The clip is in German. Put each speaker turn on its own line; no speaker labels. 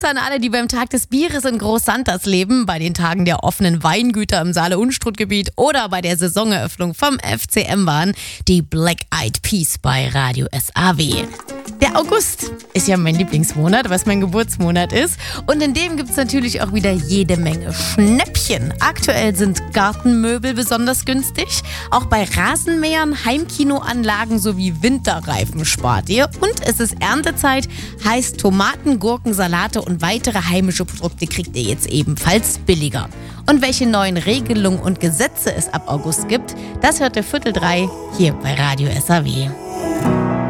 An alle, die beim Tag des Bieres in Groß-Sanders leben, bei den Tagen der offenen Weingüter im Saale-Unstrut-Gebiet oder bei der Saisoneröffnung vom FCM waren die Black Eyed Peas bei Radio SAW. Der August ist ja mein Lieblingsmonat, was mein Geburtsmonat ist. Und in dem gibt es natürlich auch wieder jede Menge Schnäppchen. Aktuell sind Gartenmöbel besonders günstig. Auch bei Rasenmähern, Heimkinoanlagen sowie Winterreifen spart ihr. Und es ist Erntezeit, heißt Tomaten, Gurken, Salate und weitere heimische Produkte kriegt ihr jetzt ebenfalls billiger. Und welche neuen Regelungen und Gesetze es ab August gibt, das hört ihr 14:45 hier bei Radio SAW.